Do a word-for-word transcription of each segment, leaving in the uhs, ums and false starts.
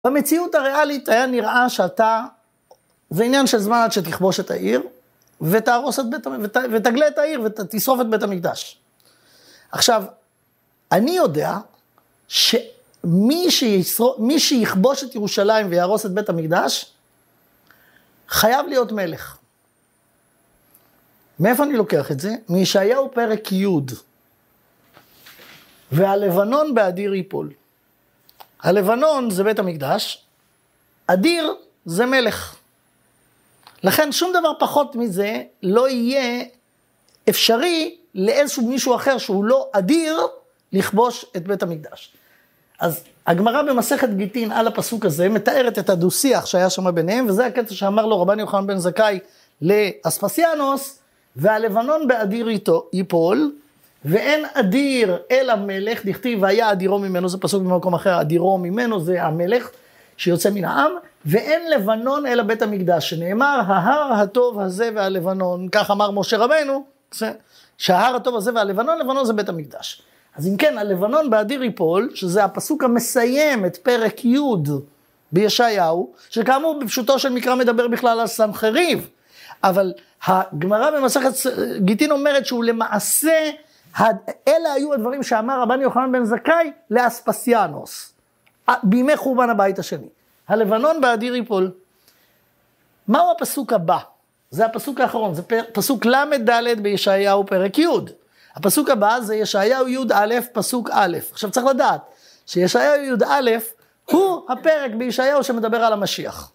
במציאות הריאלית היה נראה שאתה, זה עניין של זמן עד שתכבוש את העיר, ותהרוס את בית, ות, ותגלה את העיר, ותשרוף את בית המקדש. עכשיו, אני יודע שמי שישרוף, מי שיכבוש את ירושלים ויהרוס את בית המקדש, חייב להיות מלך. מאיפה אני לוקח את זה? מישעיהו פרק י' והלבנון באדיר ייפול. הלבנון זה בית המקדש, אדיר זה מלך. לכן שום דבר פחות מזה לא יהיה אפשרי לאיזשהו מישהו אחר שהוא לא אדיר לכבוש את בית המקדש. אז הגמרא במסכת גיטין על הפסוק הזה מתארת את הדו-שיח שהיה שם ביניהם, וזה הקטע שאמר לו רבן יוחנן בן זכאי לאספסיאנוס, והלבנון באדיר ייפול, ואין אדיר אלא מלך, דכתיב והיה אדירו ממנו, זה פסוק במקום אחר, אדירו ממנו זה המלך שיוצא מן העם, ואין לבנון אלא בית המקדש, שנאמר ההר הטוב הזה והלבנון, כך אמר משה רבנו, שההר הטוב הזה והלבנון, לבנון זה בית המקדש. אז אם כן, הלבנון באדיר ייפול, שזה הפסוק המסיים את פרק י' בישעיהו, שכאמור בפשוטו של מקרא מדבר בכלל על סנחריב, אבל הגמרא במסכת גיטין אומרת שהוא למעשה, אלה היו הדברים שאמר רבן יוחנן בן זכאי לאספסיאנוס, בימי חורבן הבית השני. הלבנון באדיר ייפול. מהו הפסוק הבא? זה הפסוק האחרון, זה פסוק למד ד' בישעיהו פרק י'. הפסוק הבא זה ישעיהו י' א' פסוק א'. עכשיו צריך לדעת שישעיהו י' א' הוא הפרק בישעיהו שמדבר על המשיח.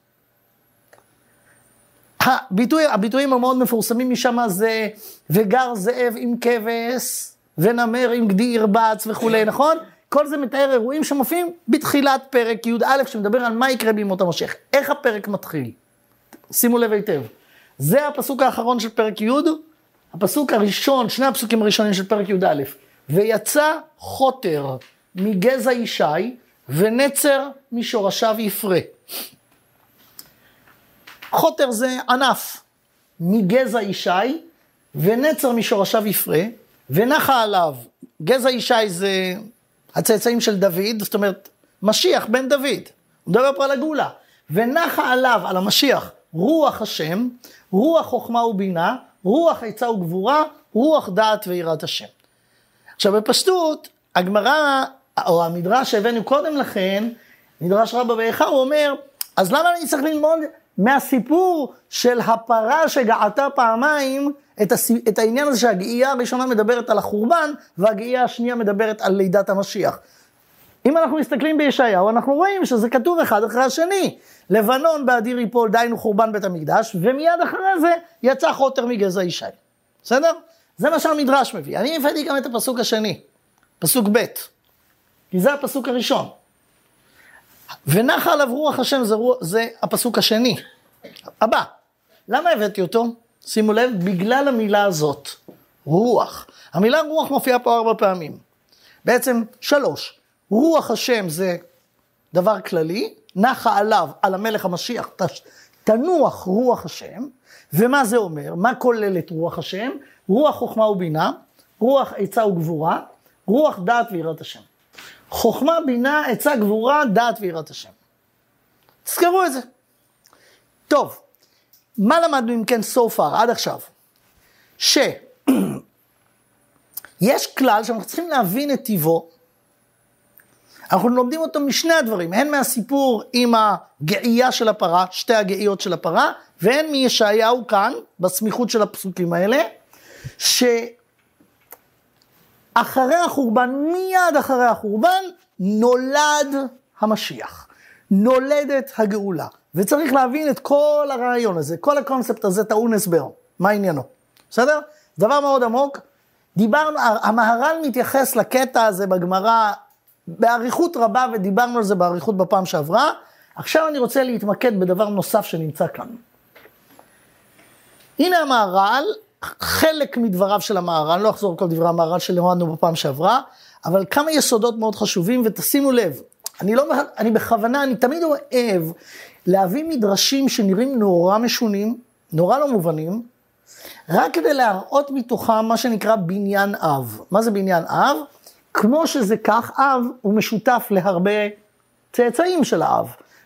הביטוי, הביטויים המאוד מפורסמים משם זה וגר זאב עם כבש ונמר עם גדי ירבץ וכו', נכון? כל זה מתאר אירועים שמופיעים בתחילת פרק י' א' שמדבר על מה יקרה בימות המשיח. איך הפרק מתחיל? שימו לב היטב. זה הפסוק האחרון של פרק י', הפסוק הראשון, שני הפסוקים הראשונים של פרק י' א', ויצא חוטר מגזע ישי ונצר משורשיו יפרה. חוטר זה ענף מגזע ישי ונצר משורשיו יפרה, ונחה עליו, גזע ישי זה הצאצאים של דוד, זאת אומרת משיח בן דוד, הוא מדבר פה על הגאולה, ונחה עליו, על המשיח, רוח השם, רוח חוכמה ובינה, רוח עצה וגבורה, רוח דעת ויראת השם. עכשיו בפשטות, הגמרא, או המדרש שהבאנו קודם לכן, מדרש רבא באיכה, הוא אומר, אז למה אני צריך ללמוד מהסיפור של הפרה שגעתה פעמיים, את, הס... את העניין הזה שהגאייה הראשונה מדברת על החורבן, והגאייה השנייה מדברת על לידת המשיח. אם אנחנו מסתכלים בישעיהו, אנחנו רואים שזה כתוב אחד אחרי השני. לבנון באדיר ייפול, דיינו חורבן בית המקדש, ומיד אחרי זה יצא חוטר מגזע ישי. בסדר? זה מה שהמדרש מביא. אני הבאתי גם את הפסוק השני, פסוק ב', כי זה הפסוק הראשון. ונחה עליו רוח השם, זה, זה הפסוק השני. הבא, למה הבאתי אותו? שימו לב, בגלל המילה הזאת, רוח. המילה רוח מופיעה פה ארבע פעמים. בעצם שלוש. רוח השם זה דבר כללי, נחה עליו, על המלך המשיח, תנוח רוח השם, ומה זה אומר? מה כולל את רוח השם? רוח חוכמה ובינה, רוח עצה וגבורה, רוח דעת ויראת השם. חוכמה, בינה, עצה, גבורה, דעת ויראת השם. תזכרו את זה. טוב, מה למדנו אם כן so far, עד עכשיו? שיש כלל שאנחנו צריכים להבין את טיבו, אנחנו לומדים אותו משני הדברים, הן מהסיפור עם הגאייה של הפרה, שתי הגאיות של הפרה, והן מישעיהו כאן, בסמיכות של הפסוקים האלה, שאחרי החורבן, מיד אחרי החורבן, נולד המשיח, נולדת הגאולה, וצריך להבין את כל הרעיון הזה, כל הקונספט הזה טעון הסבר, מה עניינו, בסדר? דבר מאוד עמוק, דיברנו, המהר"ל מתייחס לקטע הזה בגמרא, בעריכות רבה, ודיברנו על זה בעריכות בפעם שעברה. עכשיו אני רוצה להתמקד בדבר נוסף שנמצא כאן. הנה המהר"ל, חלק מדבריו של המהר"ל, לא אחזור כל דברי המהר"ל שלמדנו בפעם שעברה, אבל כמה יסודות מאוד חשובים, ותשימו לב, אני, לא, אני בכוונה, אני תמיד אוהב להביא מדרשים שנראים נורא משונים, נורא לא מובנים, רק כדי להראות מתוכם מה שנקרא בניין אב. מה זה בניין אב? כמו שזה כך, אב הוא משותף להרבה צאצאים של האב.